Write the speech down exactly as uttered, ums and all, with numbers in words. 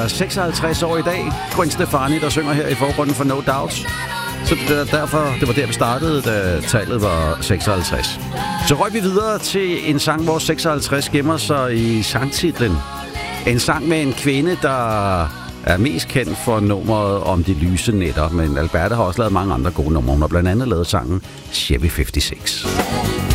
er seksoghalvtreds år i dag. Gwen Stefani, der synger her i forgrunden for No Doubt. Så det, er derfor, det var der, vi startede, da tallet var seksoghalvtreds. Så røg vi videre til en sang, hvor seksoghalvtreds gemmer sig i sangtitlen. En sang med en kvinde, der er mest kendt for nummeret om de lyse nætter, men Alberta har også lavet mange andre gode numre. Hun har blandt andet lavet sangen Chevy femoghalvtreds.